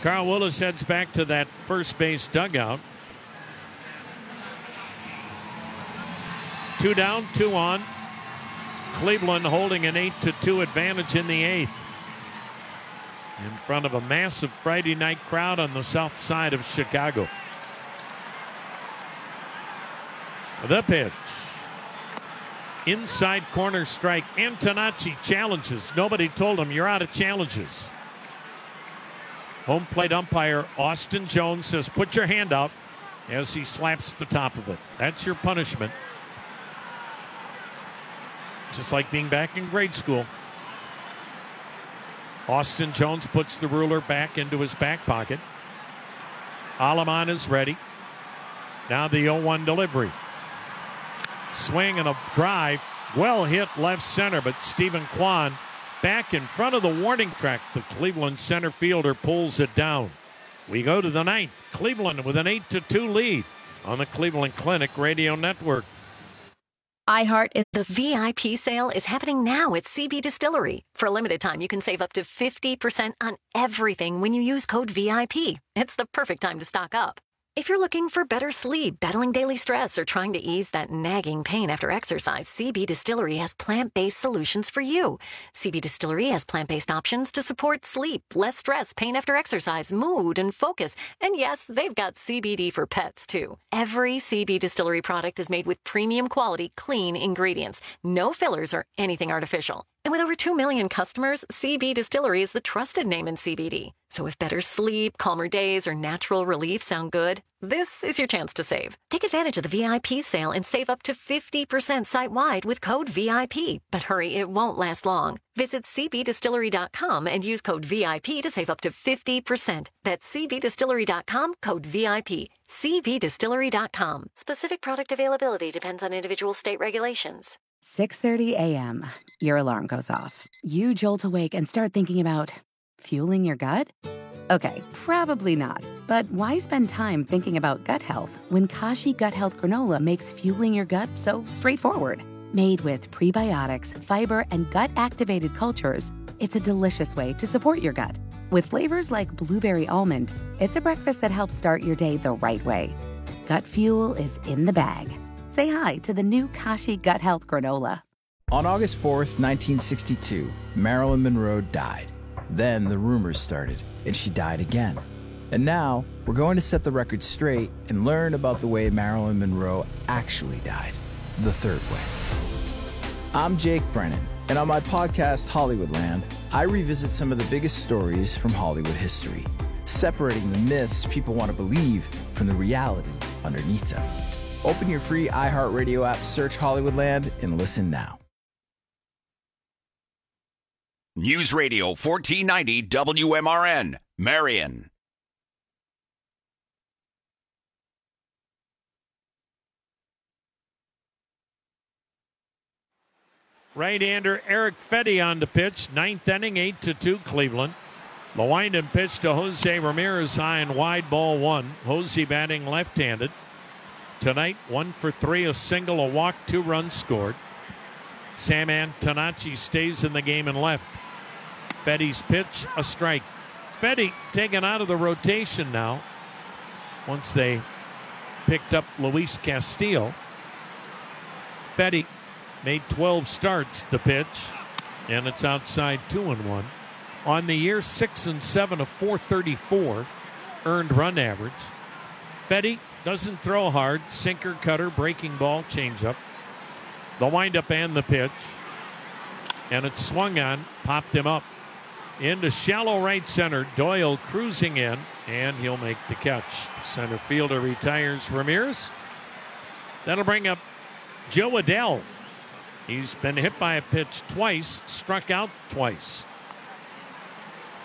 Carl Willis heads back to that first base dugout. 2 down, 2 on. Cleveland holding an 8-2 advantage in the 8th. In front of a massive Friday night crowd on the south side of Chicago. The pitch. Inside corner strike. Antonacci challenges. Nobody told him you're out of challenges. Home plate umpire Austin Jones says put your hand out as he slaps the top of it. That's your punishment. Just like being back in grade school. Austin Jones puts the ruler back into his back pocket. Aleman is ready. Now the 0-1 delivery. Swing and a drive. Well hit left center, but Stephen Kwan back in front of the warning track. The Cleveland center fielder pulls it down. We go to the 9th. Cleveland with an 8-2 lead on the Cleveland Clinic Radio Network. iHeart, the VIP sale is happening now at CB Distillery. For a limited time, you can save up to 50% on everything when you use code VIP. It's the perfect time to stock up. If you're looking for better sleep, battling daily stress, or trying to ease that nagging pain after exercise, CB Distillery has plant-based solutions for you. CB Distillery has plant-based options to support sleep, less stress, pain after exercise, mood, and focus. And yes, they've got CBD for pets, too. Every CB Distillery product is made with premium quality, clean ingredients. No fillers or anything artificial. And with over 2 million customers, CB Distillery is the trusted name in CBD. So if better sleep, calmer days, or natural relief sound good, this is your chance to save. Take advantage of the VIP sale and save up to 50% site-wide with code VIP. But hurry, it won't last long. Visit cbdistillery.com and use code VIP to save up to 50%. That's cbdistillery.com, code VIP. cbdistillery.com. Specific product availability depends on individual state regulations. 6:30 a.m. Your alarm goes off. You jolt awake and start thinking about fueling your gut? Okay, probably not. But why spend time thinking about gut health when Kashi Gut Health Granola makes fueling your gut so straightforward? Made with prebiotics, fiber, and gut-activated cultures, it's a delicious way to support your gut. With flavors like blueberry almond, it's a breakfast that helps start your day the right way. Gut fuel is in the bag. Say hi to the new Kashi Gut Health Granola. On August 4th, 1962, Marilyn Monroe died. Then the rumors started, and she died again. And now, we're going to set the record straight and learn about the way Marilyn Monroe actually died, the third way. I'm Jake Brennan, and on my podcast, Hollywoodland, I revisit some of the biggest stories from Hollywood history, separating the myths people want to believe from the reality underneath them. Open your free iHeartRadio app, search Hollywoodland, and listen now. News Radio 1490 WMRN, Marion. Right-hander Eric Fedde on the pitch. 9th inning, 8-2 Cleveland. Lewandowski pitch to Jose Ramirez, high and wide, ball 1. Jose batting left-handed. Tonight, 1 for 3, a single, a walk, 2 runs scored. Sam Antonacci stays in the game and left. Fedde's pitch, a strike. Fedde taken out of the rotation now once they picked up Luis Castillo. Fedde made 12 starts, the pitch, and it's outside 2-1. On the year, 6-7, a 434 earned run average. Fedde doesn't throw hard, sinker, cutter, breaking ball, changeup. The windup and the pitch. And it's swung on, popped him up. Into shallow right center, Doyle cruising in, and he'll make the catch. The center fielder retires Ramirez. That'll bring up Joe Adell. He's been hit by a pitch twice, struck out twice.